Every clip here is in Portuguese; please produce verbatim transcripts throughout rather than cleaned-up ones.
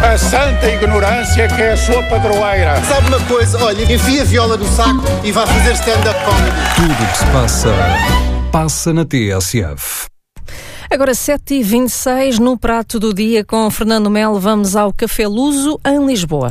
a santa ignorância que é a sua padroeira. Sabe uma coisa? Olha, enfia a viola no saco e vá fazer stand-up comedy. Tudo o que se passa, passa na T S F. Agora sete e vinte e seis, no Prato do Dia com Fernando Melo, vamos ao Café Luso em Lisboa.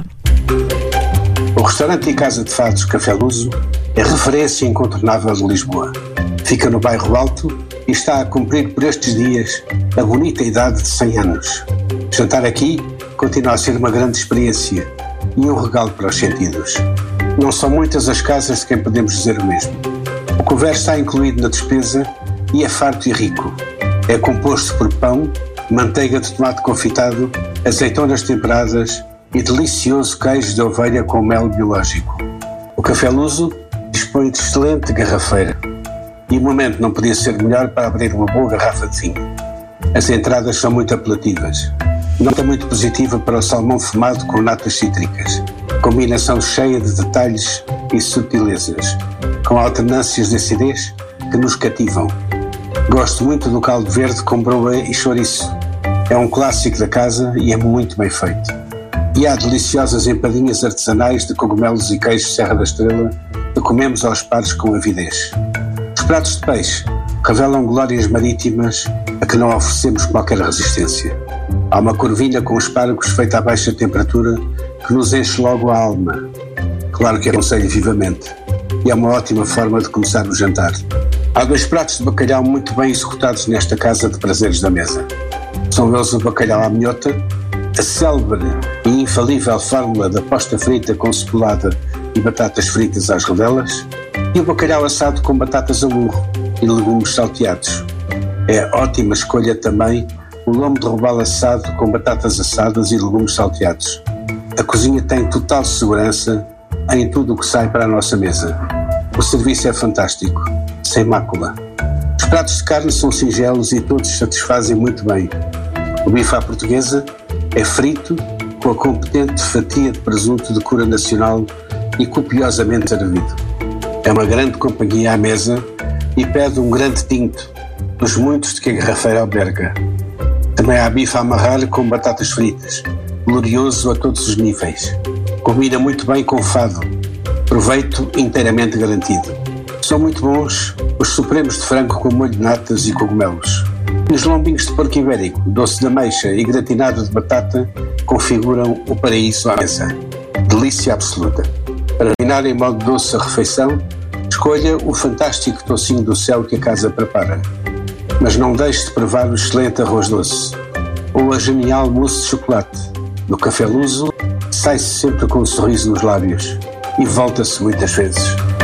O restaurante e casa de fados Café Luso é referência incontornável de Lisboa. Fica no bairro Alto e está a cumprir por estes dias a bonita idade de cem anos. Jantar aqui continua a ser uma grande experiência e um regalo para os sentidos. Não são muitas as casas de quem podemos dizer o mesmo. O couvert está incluído na despesa e é farto e rico. É composto por pão, manteiga de tomate confitado, azeitonas temperadas e delicioso queijo de ovelha com mel biológico. O Café Luso dispõe de excelente garrafeira e o momento não podia ser melhor para abrir uma boa garrafa de vinho. As entradas são muito apelativas. Nota muito positiva para o salmão fumado com natas cítricas. Combinação cheia de detalhes e sutilezas, com alternâncias de acidez que nos cativam. Gosto muito do caldo verde com broa e chouriço. É um clássico da casa e é muito bem feito. E há deliciosas empadinhas artesanais de cogumelos e queijo Serra da Estrela que comemos aos pares com avidez. Os pratos de peixe revelam glórias marítimas a que não oferecemos qualquer resistência. Há uma corvinha com espargos feita a baixa temperatura que nos enche logo a alma. Claro que aconselho vivamente. E é uma ótima forma de começar o jantar. Há dois pratos de bacalhau muito bem executados nesta casa de prazeres da mesa. São eles o bacalhau à minhota, a célebre e infalível fórmula da posta frita com cebolada e batatas fritas às rodelas, e o bacalhau assado com batatas a burro e legumes salteados. É ótima escolha também o lombo de robalo assado com batatas assadas e legumes salteados. A cozinha tem total segurança em tudo o que sai para a nossa mesa. O serviço é fantástico, sem mácula. Os pratos de carne são singelos e todos satisfazem muito bem. O bife à portuguesa é frito com a competente fatia de presunto de cura nacional e copiosamente servido. É uma grande companhia à mesa e pede um grande tinto, dos muitos de que a garrafeira alberga. Também há bife a amarrar com batatas fritas, glorioso a todos os níveis. Combina muito bem com fado, proveito inteiramente garantido. São muito bons os supremos de frango com molho de natas e cogumelos. E os lombinhos de porco ibérico, doce de ameixa e gratinado de batata configuram o paraíso à mesa. Delícia absoluta. Para terminar em modo doce a refeição, escolha o fantástico tocinho do céu que a casa prepara. Mas não deixe de provar o excelente arroz doce ou a genial mousse de chocolate. No Café Luso, sai-se sempre com um sorriso nos lábios e volta-se muitas vezes.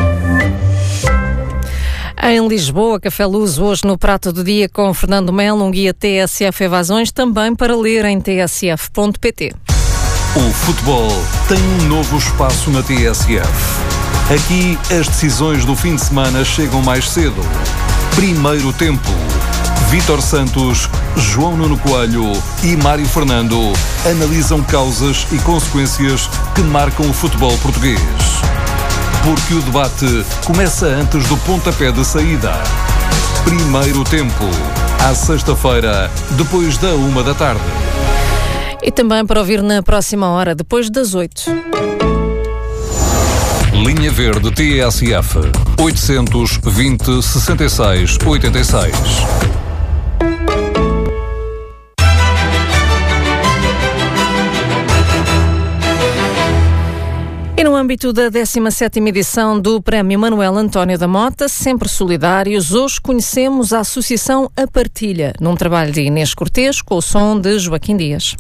Em Lisboa, Café Luso, hoje no Prato do Dia com Fernando Melo, um guia T S F Evasões, também para ler em t s f ponto p t. O futebol tem um novo espaço na T S F. Aqui, as decisões do fim de semana chegam mais cedo. Primeiro tempo. Vítor Santos, João Nuno Coelho e Mário Fernando analisam causas e consequências que marcam o futebol português. Porque o debate começa antes do pontapé de saída. Primeiro tempo. À sexta-feira, depois da uma da tarde. E também para ouvir na próxima hora, depois das oito. Linha Verde T S F oitocentos e vinte, sessenta e seis, oitenta e seis. E no âmbito da décima sétima edição do Prémio Manuel António da Mota, sempre solidários, hoje conhecemos a Associação A Partilha, num trabalho de Inês Cortês, com o som de Joaquim Dias.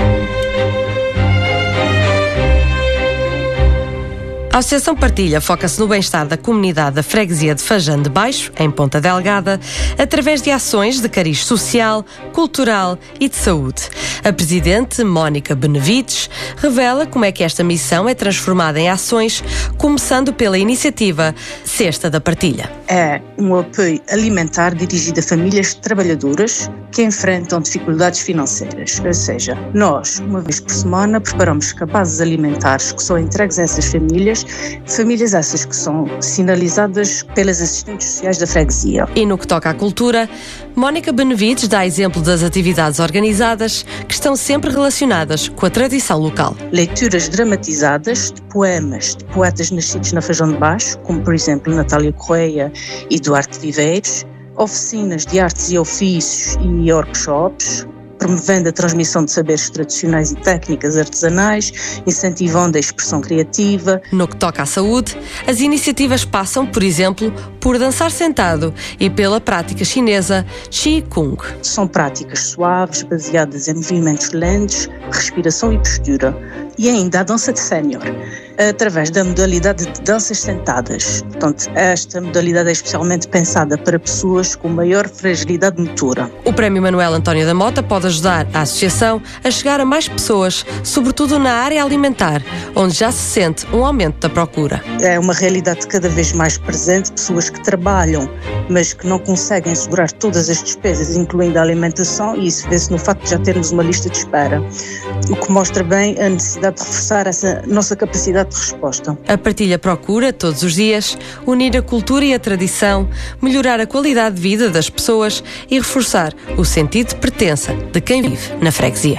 A Associação Partilha foca-se no bem-estar da comunidade da freguesia de Fajã de Baixo, em Ponta Delgada, através de ações de cariz social, cultural e de saúde. A presidente, Mónica Benevides, revela como é que esta missão é transformada em ações, começando pela iniciativa Cesta da Partilha. É um apoio alimentar dirigido a famílias trabalhadoras que enfrentam dificuldades financeiras. Ou seja, nós, uma vez por semana, preparamos cabazes alimentares que são entregues a essas famílias famílias essas que são sinalizadas pelas assistentes sociais da freguesia. E no que toca à cultura, Mónica Benevides dá exemplo das atividades organizadas que estão sempre relacionadas com a tradição local. Leituras dramatizadas de poemas de poetas nascidos na Fajão de Baixo, como por exemplo Natália Correia e Duarte Viveiros, oficinas de artes e ofícios e workshops, promovendo a transmissão de saberes tradicionais e técnicas artesanais, incentivando a expressão criativa. No que toca à saúde, as iniciativas passam, por exemplo, por dançar sentado e pela prática chinesa Qigong. São práticas suaves, baseadas em movimentos lentos, respiração e postura. E ainda a dança de sénior, através da modalidade de danças sentadas. Portanto, esta modalidade é especialmente pensada para pessoas com maior fragilidade motora. O Prémio Manuel António da Mota pode ajudar a associação a chegar a mais pessoas, sobretudo na área alimentar, onde já se sente um aumento da procura. É uma realidade cada vez mais presente, pessoas que trabalham, mas que não conseguem assegurar todas as despesas, incluindo a alimentação, e isso vê-se no facto de já termos uma lista de espera, o que mostra bem a necessidade de reforçar essa nossa capacidade de resposta. A partilha procura, todos os dias, unir a cultura e a tradição, melhorar a qualidade de vida das pessoas e reforçar o sentido de pertença de quem vive na freguesia.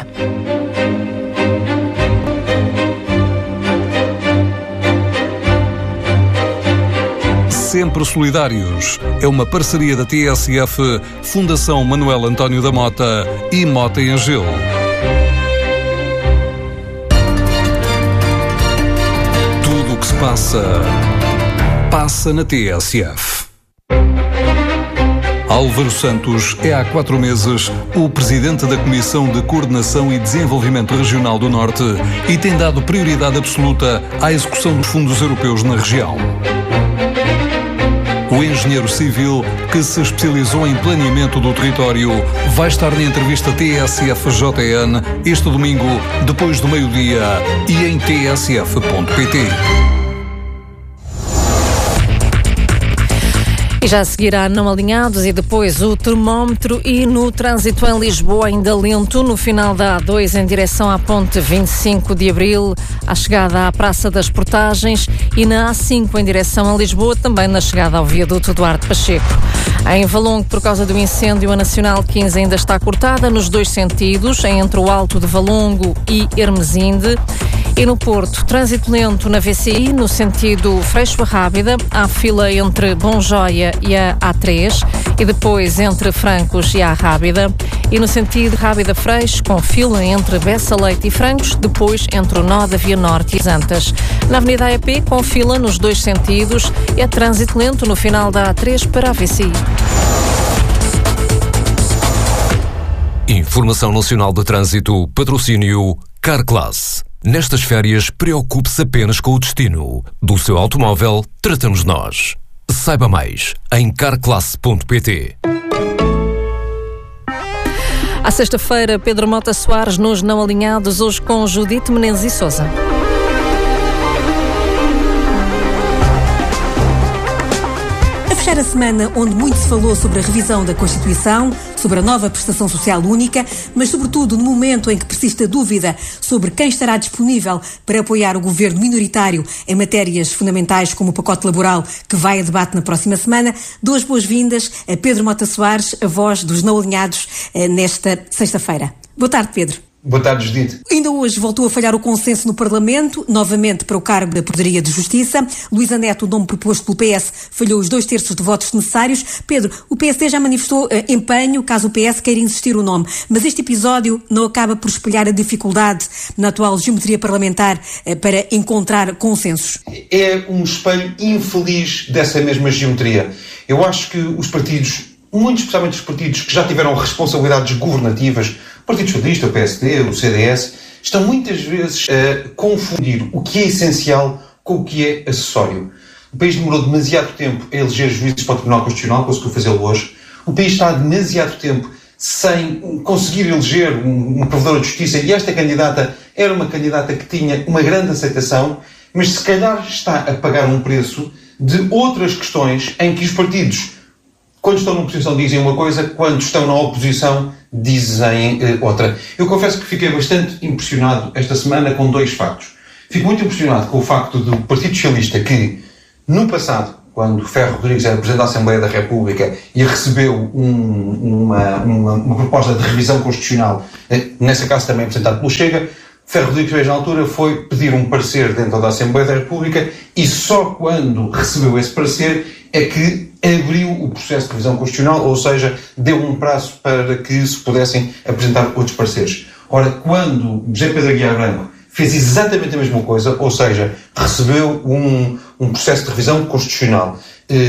Sempre Solidários é uma parceria da T S F, Fundação Manuel António da Mota e Mota em Angel. Tudo o que se passa, passa na T S F. Álvaro Santos é há quatro meses o presidente da Comissão de Coordenação e Desenvolvimento Regional do Norte e tem dado prioridade absoluta à execução dos fundos europeus na região. O engenheiro civil, que se especializou em planeamento do território, vai estar na entrevista T S F J N este domingo, depois do meio-dia, e em t s f ponto p t. E já seguirá não alinhados e depois o termómetro. E no trânsito em Lisboa ainda lento no final da A dois em direção à ponte vinte e cinco de Abril, à chegada à Praça das Portagens, e na A cinco em direção a Lisboa, também na chegada ao viaduto Duarte Pacheco. Em Valongo, por causa do incêndio, a Nacional quinze ainda está cortada nos dois sentidos, entre o Alto de Valongo e Hermesinde. E no Porto, trânsito lento na V C I, no sentido Freixo-Rábida, há fila entre Bom Joia e a A três, e depois entre Francos e a Rábida, e no sentido Rábida-Freixo, com fila entre Bessa Leite e Francos, depois entre o nó da Via Norte e Antas. Na Avenida A E P, com fila nos dois sentidos, é trânsito lento no final da A três para a V C I. Informação Nacional de Trânsito, patrocínio Carclass. Nestas férias, preocupe-se apenas com o destino. Do seu automóvel, tratamos nós. Saiba mais em carclass ponto p t. À sexta-feira, Pedro Mota Soares nos Não Alinhados, hoje com Judite Menezes e Sousa. A semana onde muito se falou sobre a revisão da Constituição, sobre a nova prestação social única, mas sobretudo no momento em que persiste a dúvida sobre quem estará disponível para apoiar o governo minoritário em matérias fundamentais como o pacote laboral que vai a debate na próxima semana, dou as boas-vindas a Pedro Mota Soares, a voz dos Não Alinhados, nesta sexta-feira. Boa tarde, Pedro. Boa tarde, Judite. Ainda hoje voltou a falhar o consenso no Parlamento, novamente para o cargo da Poderia de Justiça. Luísa Neto, o nome proposto pelo P S, falhou os dois terços de votos necessários. Pedro, o P S D já manifestou uh, empenho, caso o P S queira insistir o nome. Mas este episódio não acaba por espelhar a dificuldade na atual geometria parlamentar uh, para encontrar consensos? É um espelho infeliz dessa mesma geometria. Eu acho que os partidos, muito especialmente os partidos que já tiveram responsabilidades governativas, o Partido Socialista, o P S D, o C D S, estão muitas vezes a confundir o que é essencial com o que é acessório. O país demorou demasiado tempo a eleger juízes para o Tribunal Constitucional, conseguiu fazê-lo hoje. O país está há demasiado tempo sem conseguir eleger uma provedora de justiça, e esta candidata era uma candidata que tinha uma grande aceitação, mas se calhar está a pagar um preço de outras questões em que os partidos, quando estão na oposição, dizem uma coisa, quando estão na oposição, dizem uh, outra. Eu confesso que fiquei bastante impressionado esta semana com dois factos. Fico muito impressionado com o facto do Partido Socialista que, no passado, quando Ferro Rodrigues era Presidente da Assembleia da República e recebeu um, uma, uma, uma proposta de revisão constitucional, nessa caso também apresentado pelo Chega, Ferro Rodrigues, na altura, foi pedir um parecer dentro da Assembleia da República e só quando recebeu esse parecer é que abriu o processo de revisão constitucional, ou seja, deu um prazo para que se pudessem apresentar outros pareceres. Ora, quando José Pedro Aguiar Branco fez exatamente a mesma coisa, ou seja, recebeu um, um processo de revisão constitucional,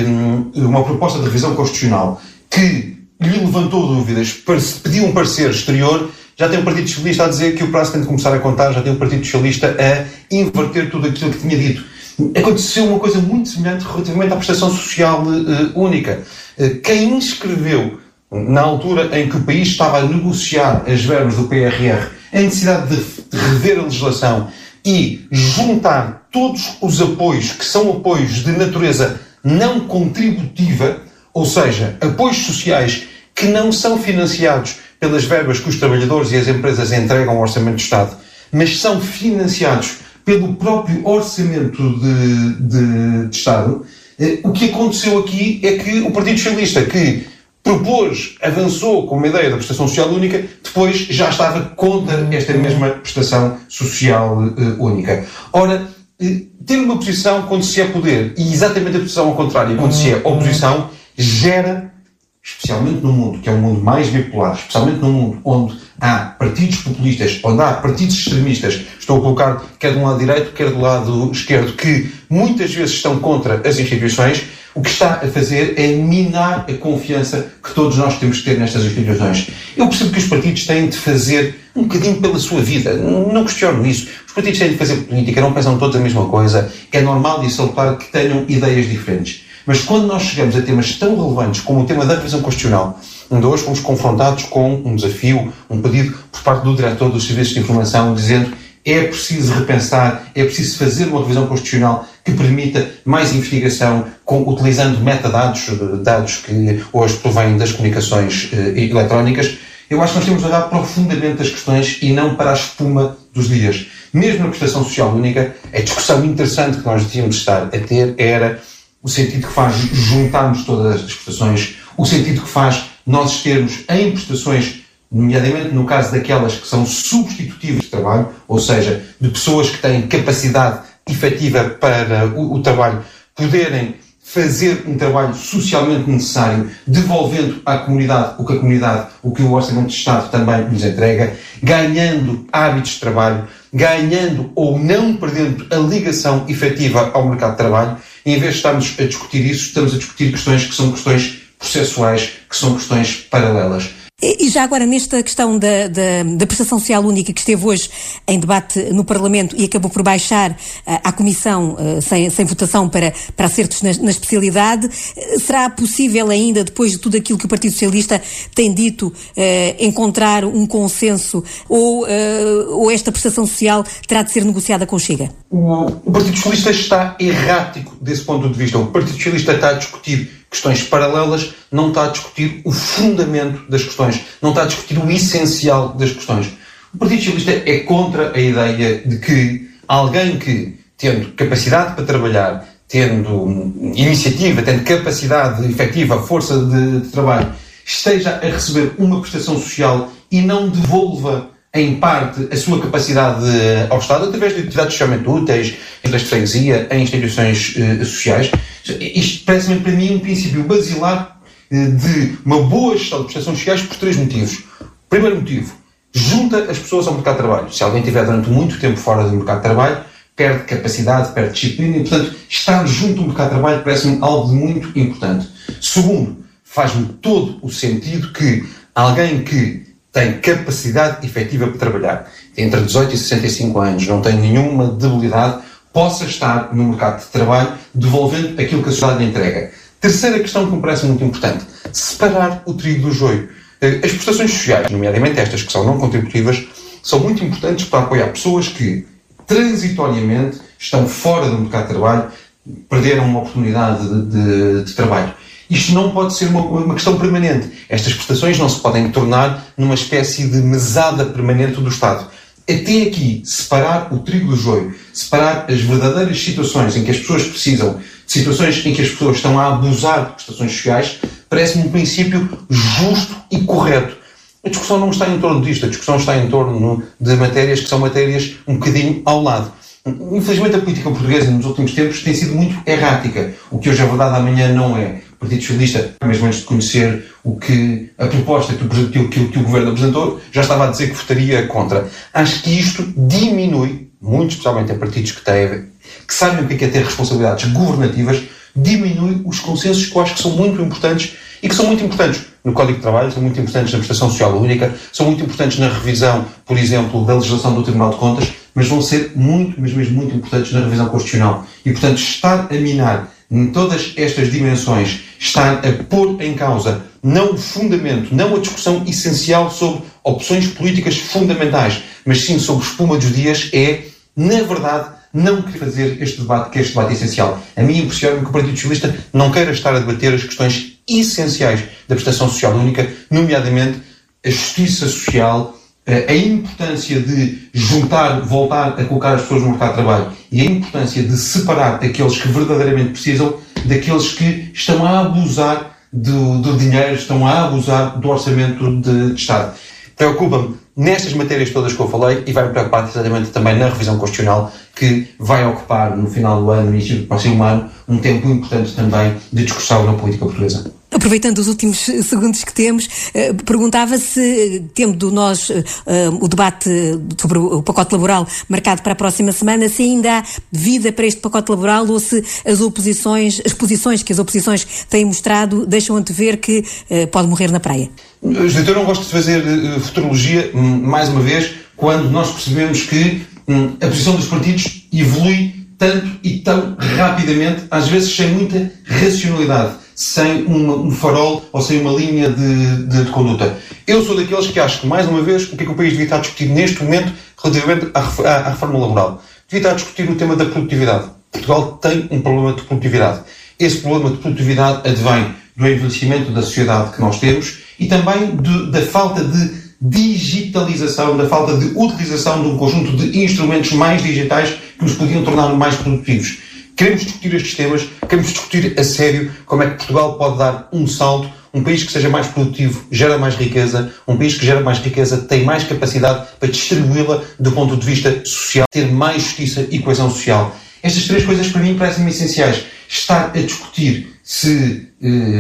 um, uma proposta de revisão constitucional que lhe levantou dúvidas, pediu um parecer exterior, já tem o Partido Socialista a dizer que o prazo tem de começar a contar, já tem o Partido Socialista a inverter tudo aquilo que tinha dito. Aconteceu uma coisa muito semelhante relativamente à prestação social uh, única. Uh, quem inscreveu, na altura em que o país estava a negociar as verbas do P R R, a necessidade de, de rever a legislação e juntar todos os apoios que são apoios de natureza não contributiva, ou seja, apoios sociais que não são financiados pelas verbas que os trabalhadores e as empresas entregam ao Orçamento do Estado, mas são financiados pelo próprio Orçamento de, de, de Estado, eh, o que aconteceu aqui é que o Partido Socialista, que propôs, avançou com uma ideia da prestação social única, depois já estava contra esta mesma prestação social uh, única. Ora, uh, ter uma posição quando se é poder e exatamente a posição ao contrário, quando se é oposição, gera, especialmente no mundo, que é um mundo mais bipolar, especialmente no mundo onde há partidos populistas, onde há partidos extremistas, estou a colocar quer de um lado direito, quer do lado esquerdo, que muitas vezes estão contra as instituições, o que está a fazer é minar a confiança que todos nós temos que ter nestas instituições. Eu percebo que os partidos têm de fazer um bocadinho pela sua vida, não questiono isso. Os partidos têm de fazer política, não pensam todos a mesma coisa, é normal e salutar que tenham ideias diferentes. Mas quando nós chegamos a temas tão relevantes como o tema da revisão constitucional, onde hoje fomos confrontados com um desafio, um pedido por parte do diretor dos Serviços de Informação, dizendo é preciso repensar, é preciso fazer uma revisão constitucional que permita mais investigação, com, utilizando metadados, dados que hoje provêm das comunicações eh, eletrónicas. Eu acho que nós temos de olhar profundamente as questões e não para a espuma dos dias. Mesmo na prestação social única, a discussão interessante que nós devíamos estar a ter era o sentido que faz juntarmos todas as prestações, o sentido que faz nós termos em prestações, nomeadamente no caso daquelas que são substitutivas de trabalho, ou seja, de pessoas que têm capacidade efetiva para o, o trabalho, poderem fazer um trabalho socialmente necessário, devolvendo à comunidade o que a comunidade, o que o Orçamento de Estado também nos entrega, ganhando hábitos de trabalho, ganhando ou não perdendo a ligação efetiva ao mercado de trabalho. E em vez de estarmos a discutir isso, estamos a discutir questões que são questões processuais, que são questões paralelas. E já agora, nesta questão da, da, da prestação social única que esteve hoje em debate no Parlamento e acabou por baixar uh, à Comissão uh, sem, sem votação para, para acertos na, na especialidade, uh, será possível ainda, depois de tudo aquilo que o Partido Socialista tem dito, uh, encontrar um consenso ou, uh, ou esta prestação social terá de ser negociada com o Chega? O, o Partido Socialista está errático desse ponto de vista. O Partido Socialista está a discutir questões paralelas, não está a discutir o fundamento das questões, não está a discutir o essencial das questões. O Partido Socialista é contra a ideia de que alguém que, tendo capacidade para trabalhar, tendo iniciativa, tendo capacidade efetiva, força de, de trabalho, esteja a receber uma prestação social e não devolva em parte a sua capacidade ao Estado, através de atividades socialmente úteis, em de freguesia, em instituições uh, sociais. Isto parece-me para mim um princípio basilar uh, de uma boa gestão de prestações sociais por três motivos. Primeiro motivo, junta as pessoas ao mercado de trabalho. Se alguém estiver durante muito tempo fora do mercado de trabalho, perde capacidade, perde disciplina e, portanto, estar junto ao mercado de trabalho parece-me algo de muito importante. Segundo, faz-me todo o sentido que alguém que tem capacidade efetiva para trabalhar, entre dezoito e sessenta e cinco anos, não tem nenhuma debilidade, possa estar no mercado de trabalho devolvendo aquilo que a sociedade lhe entrega. Terceira questão que me parece muito importante, separar o trigo do joio. As prestações sociais, nomeadamente estas que são não contributivas, são muito importantes para apoiar pessoas que transitoriamente estão fora do mercado de trabalho, perderam uma oportunidade de, de, de trabalho. Isto não pode ser uma, uma questão permanente. Estas prestações não se podem tornar numa espécie de mesada permanente do Estado. até aqui, separar o trigo do joio, separar as verdadeiras situações em que as pessoas precisam, de situações em que as pessoas estão a abusar de prestações sociais, parece-me um princípio justo e correto. A discussão não está em torno disto, a discussão está em torno de matérias que são matérias um bocadinho ao lado. Infelizmente a política portuguesa nos últimos tempos tem sido muito errática. O que hoje é verdade amanhã não é. O Partido Socialista, mesmo antes de conhecer o que, a proposta que o, que, que, que o Governo apresentou, já estava a dizer que votaria contra. Acho que isto diminui, muito especialmente em partidos que, têm, que sabem o que é ter responsabilidades governativas, diminui os consensos que eu acho que são muito importantes e que são muito importantes no Código de Trabalho, são muito importantes na prestação social única, são muito importantes na revisão, por exemplo, da legislação do Tribunal de Contas, mas vão ser muito, mas mesmo muito importantes na revisão constitucional. E, portanto, estar a minar em todas estas dimensões, estar a pôr em causa não o fundamento, não a discussão essencial sobre opções políticas fundamentais, mas sim sobre espuma dos dias, é, na verdade, não querer fazer este debate, que é este debate essencial. A mim impressiona-me que o Partido Socialista não queira estar a debater as questões essenciais da prestação social única, nomeadamente a justiça social, a importância de juntar, voltar a colocar as pessoas no mercado de trabalho e a importância de separar aqueles que verdadeiramente precisam daqueles que estão a abusar do, do dinheiro, estão a abusar do orçamento de, de Estado. Preocupa-me nestas matérias todas que eu falei e vai-me preocupar exatamente também na revisão constitucional que vai ocupar no final do ano, no início do próximo ano, um tempo importante também de discussão na política portuguesa. Aproveitando os últimos segundos que temos, eh, perguntava se, tendo nós eh, o debate sobre o pacote laboral marcado para a próxima semana, se ainda há vida para este pacote laboral ou se as oposições, as posições que as oposições têm mostrado deixam antever que eh, pode morrer na praia. Judito, eu não gosto de fazer uh, futurologia, um, mais uma vez, quando nós percebemos que um, a posição dos partidos evolui tanto e tão rapidamente, às vezes sem muita racionalidade, sem uma, um farol ou sem uma linha de, de, de conduta. Eu sou daqueles que acho que, mais uma vez, o que é que o país devia estar a discutir neste momento relativamente à, à, à reforma laboral? Devia estar a discutir o tema da produtividade. Portugal tem um problema de produtividade. Esse problema de produtividade advém do envelhecimento da sociedade que nós temos e também de, da falta de digitalização, da falta de utilização de um conjunto de instrumentos mais digitais que nos podiam tornar mais produtivos. Queremos discutir estes temas, queremos discutir a sério como é que Portugal pode dar um salto, um país que seja mais produtivo, gera mais riqueza, um país que gera mais riqueza tem mais capacidade para distribuí-la do ponto de vista social, ter mais justiça e coesão social. Estas três coisas para mim parecem-me essenciais. Estar a discutir se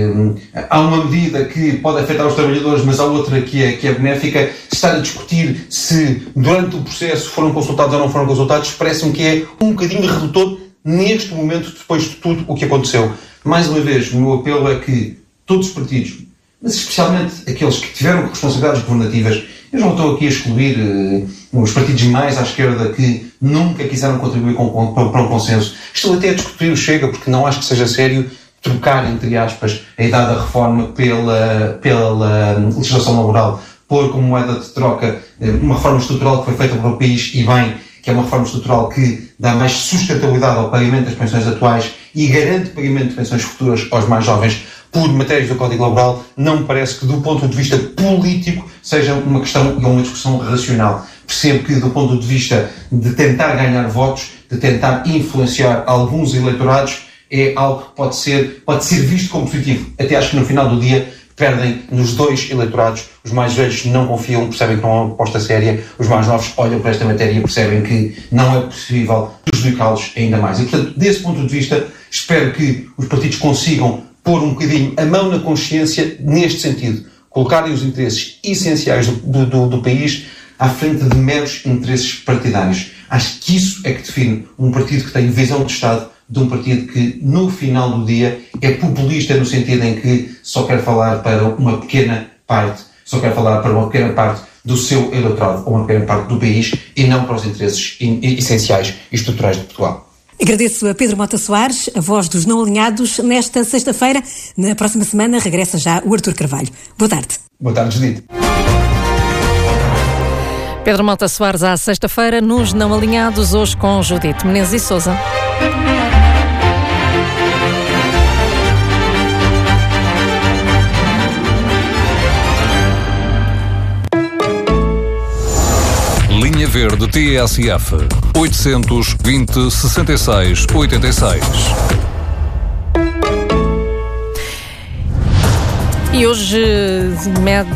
eh, há uma medida que pode afetar os trabalhadores, mas há outra que é, que é benéfica, estar a discutir se durante o processo foram consultados ou não foram consultados, parece-me que é um bocadinho redutor neste momento, depois de tudo o que aconteceu. Mais uma vez, o meu apelo é que todos os partidos, mas especialmente aqueles que tiveram responsabilidades governativas, eu não estou aqui a excluir uh, os partidos mais à esquerda que nunca quiseram contribuir com, com, para um consenso. Estou até a discutir o Chega, porque não acho que seja sério trocar, entre aspas, a idade da reforma pela, pela legislação laboral, pôr como moeda de troca uma reforma estrutural que foi feita para o país e bem, que é uma reforma estrutural que dá mais sustentabilidade ao pagamento das pensões atuais e garante o pagamento de pensões futuras aos mais jovens por matérias do Código Laboral, não me parece que do ponto de vista político seja uma questão e uma discussão racional. Percebo que do ponto de vista de tentar ganhar votos, de tentar influenciar alguns eleitorados, é algo que pode ser, pode ser visto como positivo. Até acho que no final do dia perdem nos dois eleitorados. Os mais velhos não confiam, percebem que não é uma proposta séria. Os mais novos olham para esta matéria e percebem que não é possível prejudicá-los ainda mais. E, portanto, desse ponto de vista, espero que os partidos consigam pôr um bocadinho a mão na consciência neste sentido. Colocarem os interesses essenciais do, do, do país à frente de meros interesses partidários. Acho que isso é que define um partido que tem visão de Estado de um partido que, no final do dia, é populista no sentido em que só quer falar para uma pequena parte, só quer falar para uma pequena parte do seu eleitorado, ou uma pequena parte do país, e não para os interesses essenciais e estruturais de Portugal. Agradeço a Pedro Mota Soares, a voz dos não alinhados, nesta sexta-feira. Na próxima semana regressa já o Artur Carvalho. Boa tarde. Boa tarde, Judite. Pedro Mota Soares, à sexta-feira, nos Não Alinhados, hoje com Judite Menezes e Sousa. Linha Linha Verde T S F. oitocentos, vinte, sessenta e seis, oitenta e seis. E hoje mede